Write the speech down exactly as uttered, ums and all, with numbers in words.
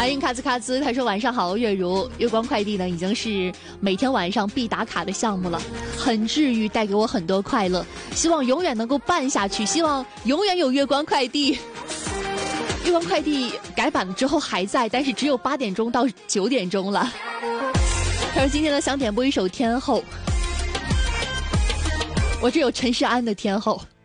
阿英咔吱咔吱，他说晚上好，月如，月光快递呢已经是每天晚上必打卡的项目了，很治愈，带给我很多快乐，希望永远能够办下去，希望永远有月光快递。月光快递改版了之后还在，但是只有八点钟到九点钟了。他说今天呢想点播一首天后，我这有陈势安的天后。